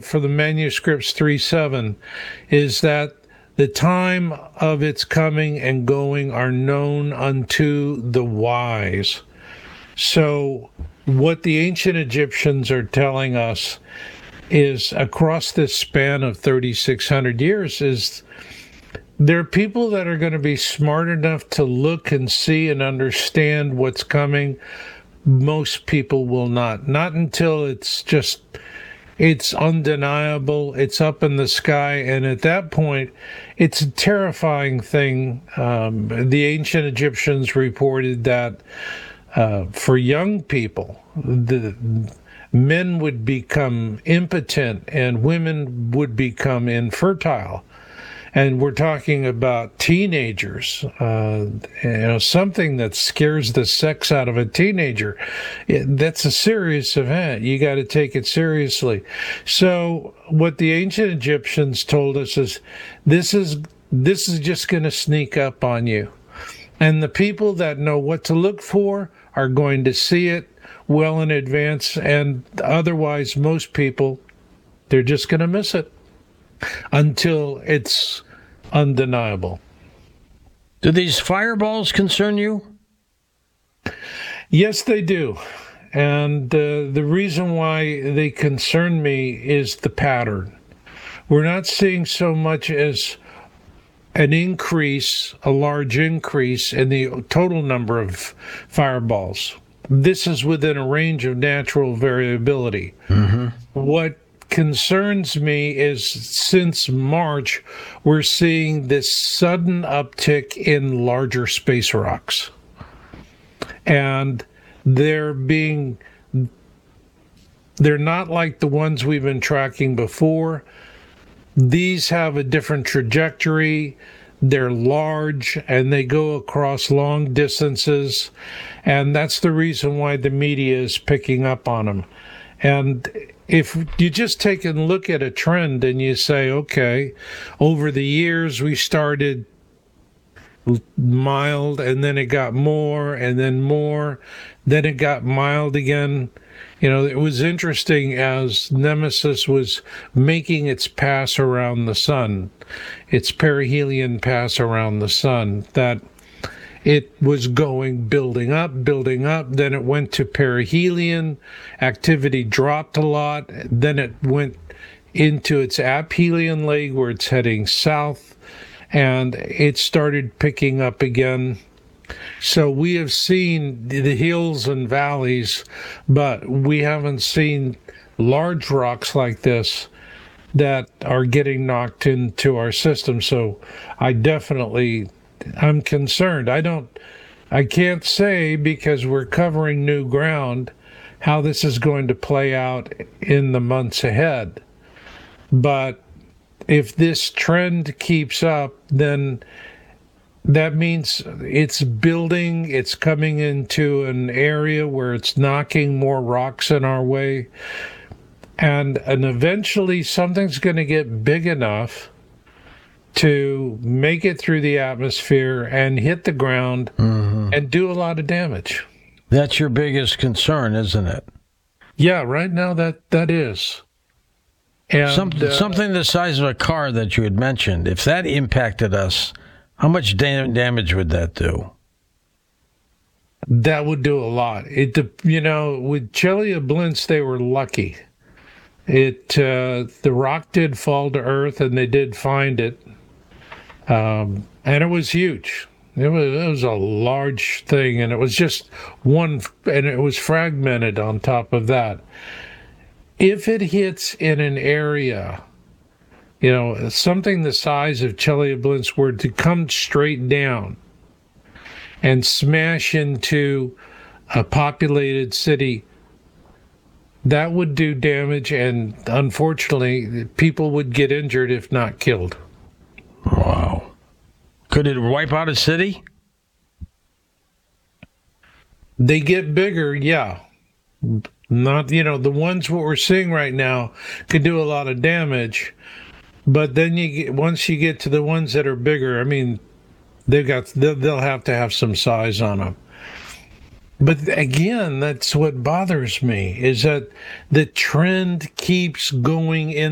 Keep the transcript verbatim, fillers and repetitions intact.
quote for the manuscripts three seven is that the time of its coming and going are known unto the wise. So what the ancient Egyptians are telling us is across this span of thirty-six hundred years is there are people that are going to be smart enough to look and see and understand what's coming. Most people will not. Not until it's just, it's undeniable, it's up in the sky, and at that point, it's a terrifying thing. Um, the ancient Egyptians reported that uh, for young people, the men would become impotent and women would become infertile. And we're talking about teenagers, uh, you know, something that scares the sex out of a teenager. It, that's a serious event. You got to take it seriously. So what the ancient Egyptians told us is this is this is just going to sneak up on you. And the people that know what to look for are going to see it well in advance. And otherwise, most people, they're just going to miss it until it's undeniable. Do these fireballs concern you? Yes, they do. And uh, the reason why they concern me is the pattern. We're not seeing so much as an increase, a large increase in the total number of fireballs. This is within a range of natural variability. Mm-hmm. What concerns me is since March, we're seeing this sudden uptick in larger space rocks. And they're being, they're not like the ones we've been tracking before. These have a different trajectory. They're large and they go across long distances. And that's the reason why the media is picking up on them. And if you just take a look at a trend and you say, okay, over the years we started mild and then it got more and then more, then it got mild again. You know, it was interesting as Nemesis was making its pass around the sun, its perihelion pass around the sun, that it was going, building up, building up, then it went to perihelion, activity dropped a lot, then it went into its aphelion leg where it's heading south, and it started picking up again. So we have seen the hills and valleys, but we haven't seen large rocks like this that are getting knocked into our system. So I definitely, I'm concerned. I don't, I can't say because we're covering new ground how this is going to play out in the months ahead. But if this trend keeps up, then that means it's building, it's coming into an area where it's knocking more rocks in our way. And, and eventually something's going to get big enough to make it through the atmosphere and hit the ground mm-hmm. and do a lot of damage. That's your biggest concern, isn't it? Yeah, right now that, that is. And, Some, uh, something the size of a car that you had mentioned, if that impacted us, how much da- damage would that do? That would do a lot. It, you know, with Chelyabinsk, they were lucky. It uh, the rock did fall to Earth, and they did find it, um, and it was huge. It was, it was a large thing, and it was just one, and it was fragmented on top of that. If it hits in an area, you know, something the size of Chelyabinsk were to come straight down and smash into a populated city, that would do damage, and unfortunately, people would get injured if not killed. Wow. Could it wipe out a city? They get bigger, yeah. Not, you know, the ones what we're seeing right now could do a lot of damage, but then you get, once you get to the ones that are bigger, I mean, they've got they'll, they'll have to have some size on them. But again, that's what bothers me, is that the trend keeps going in